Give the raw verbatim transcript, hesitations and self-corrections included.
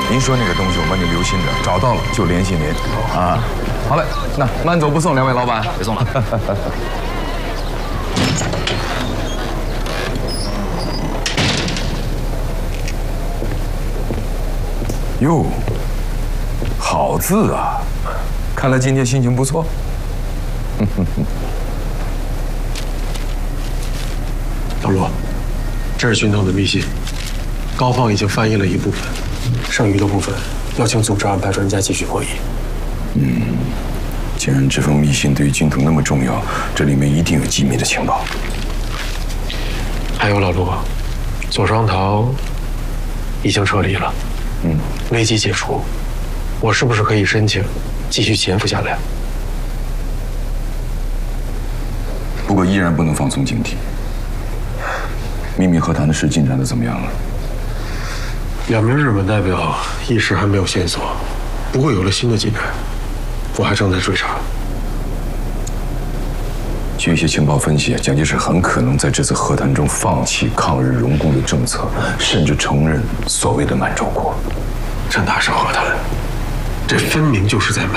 您说那个东西，我帮您留心着，找到了就联系您。啊，好嘞，那慢走不送，两位老板， 别送了。 哟，好字啊！看来今天心情不错。 老罗，这是军统的密信，高放已经翻译了一部分，剩余的部分要请组织安排专家继续破译。 嗯，既然这封密信对于军统那么重要，这里面一定有机密的情报。 还有老罗，左双桃已经撤离了，嗯，危机解除，我是不是可以申请继续潜伏下来？ 不过依然不能放松警惕。秘密和谈的事进展的怎么样了？ 两名日本代表一时还没有线索，不过有了新的进展，我还正在追查。 据一些情报分析，蒋介石很可能在这次和谈中放弃抗日容共的政策，甚至承认所谓的满洲国。 这哪是和谈？这分明就是在